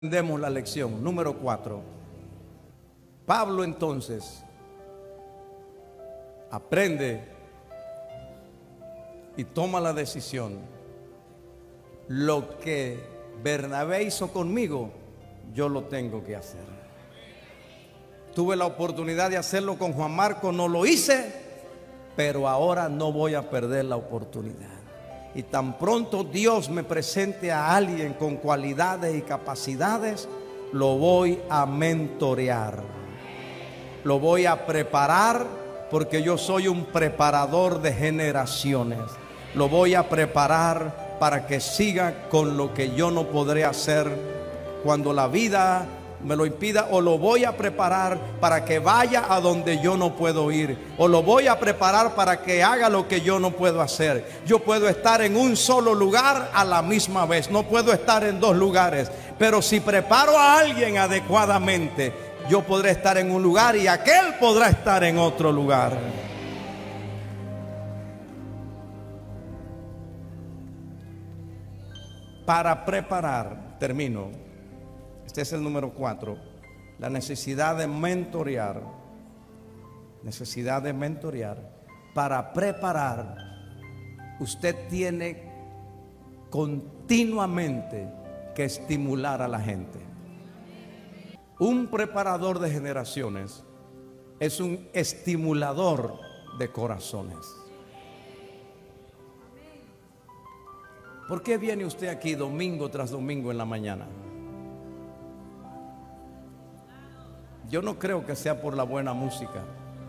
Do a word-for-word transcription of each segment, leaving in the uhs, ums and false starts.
Aprendemos la lección número cuatro. Pablo entonces aprende y toma la decisión. Lo que Bernabé hizo conmigo, yo lo tengo que hacer. Tuve la oportunidad de hacerlo con Juan Marcos, no lo hice, pero ahora no voy a perder la oportunidad. Y tan pronto Dios me presente a alguien con cualidades y capacidades, lo voy a mentorear, lo voy a preparar, porque yo soy un preparador de generaciones. Lo voy a preparar para que siga con lo que yo no podré hacer cuando la vida me lo impida, o lo voy a preparar para que vaya a donde yo no puedo ir, o lo voy a preparar para que haga lo que yo no puedo hacer. Yo puedo estar en un solo lugar a la misma vez, no puedo estar en dos lugares, pero si preparo a alguien adecuadamente, yo podré estar en un lugar y aquel podrá estar en otro lugar. Para preparar, termino. Este es el número cuatro. La necesidad de mentorear. Necesidad de mentorear. Para preparar, usted tiene continuamente que estimular a la gente. Un preparador de generaciones es un estimulador de corazones. ¿Por qué viene usted aquí domingo tras domingo en la mañana? Yo no creo que sea por la buena música.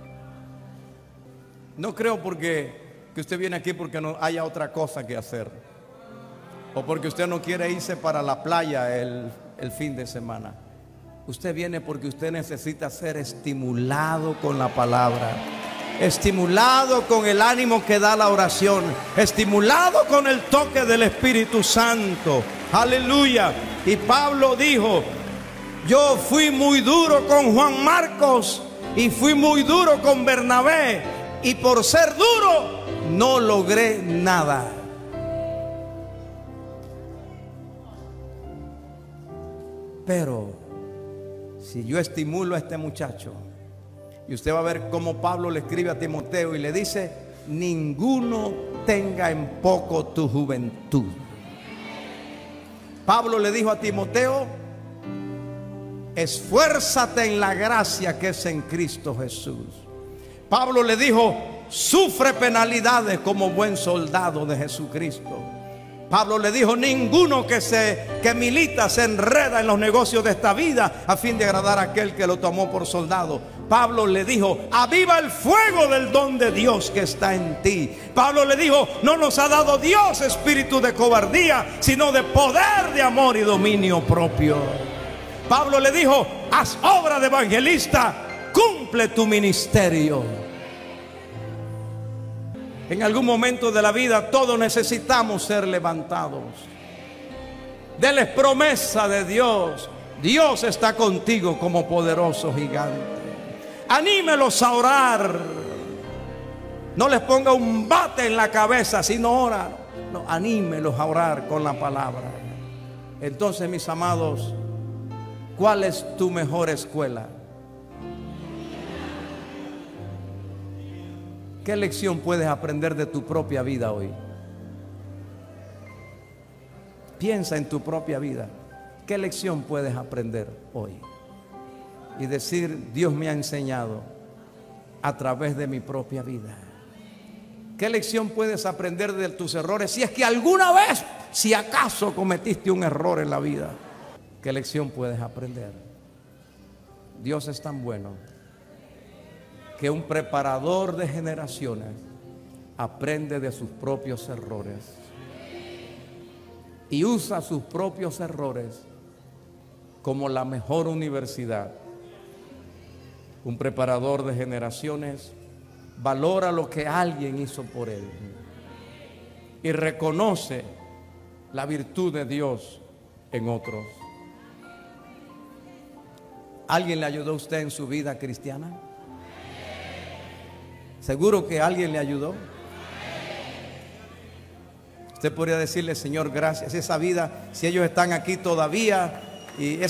No creo porque que usted viene aquí porque no haya otra cosa que hacer, o porque usted no quiere irse para la playa el, el fin de semana. Usted viene porque usted necesita ser estimulado con la palabra, estimulado con el ánimo que da la oración, estimulado con el toque del Espíritu Santo. Aleluya. Y Pablo dijo: yo fui muy duro con Juan Marcos y fui muy duro con Bernabé, y por ser duro no logré nada. Pero si yo estimulo a este muchacho, y usted va a ver cómo Pablo le escribe a Timoteo y le dice: ninguno tenga en poco tu juventud. Pablo le dijo a Timoteo: esfuérzate en la gracia que es en Cristo Jesús. Pablo le dijo: sufre penalidades como buen soldado de Jesucristo. Pablo le dijo: ninguno que se que milita se enreda en los negocios de esta vida a fin de agradar a aquel que lo tomó por soldado. Pablo le dijo: aviva el fuego del don de Dios que está en ti. Pablo le dijo: no nos ha dado Dios espíritu de cobardía, sino de poder, de amor y dominio propio. Pablo le dijo: haz obra de evangelista, cumple tu ministerio. En algún momento de la vida todos necesitamos ser levantados. Deles promesa de Dios. Dios está contigo como poderoso gigante. Anímelos a orar. No les ponga un bate en la cabeza si no oran. No, anímelos a orar con la palabra. Entonces, mis amados, ¿cuál es tu mejor escuela? ¿Qué lección puedes aprender de tu propia vida hoy? Piensa en tu propia vida. ¿Qué lección puedes aprender hoy? Y decir: Dios me ha enseñado a través de mi propia vida. ¿Qué lección puedes aprender de tus errores? Si es que alguna vez, si acaso cometiste un error en la vida, ¿qué lección puedes aprender? Dios es tan bueno que un preparador de generaciones aprende de sus propios errores y usa sus propios errores como la mejor universidad. Un preparador de generaciones valora lo que alguien hizo por él y reconoce la virtud de Dios en otros. ¿Alguien le ayudó a usted en su vida cristiana? ¿Seguro que alguien le ayudó? Usted podría decirle: Señor, gracias. Esa vida, si ellos están aquí todavía, Y